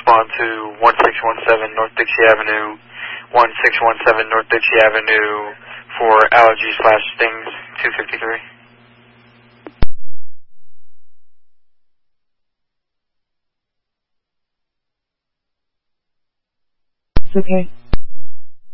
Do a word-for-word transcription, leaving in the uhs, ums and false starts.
respond to one six one seven North Dixie Avenue, one six one seven North Dixie Avenue for allergy slash stings two fifty-three. It's okay.